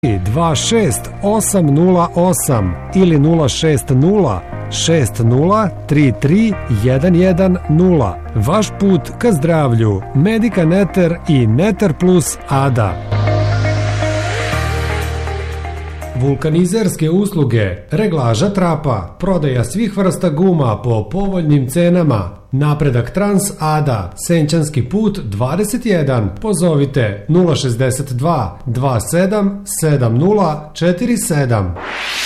26808 ili 06060331110. Vaš put ka zdravlju. Medika Neter i Neter Plus Ada. Vulkanizerske usluge, reglaža trapa, prodaja svih vrsta guma po povoljnim cenama. Napredak Trans Ada, Senćanski put 21. Pozovite 062 27 70 47.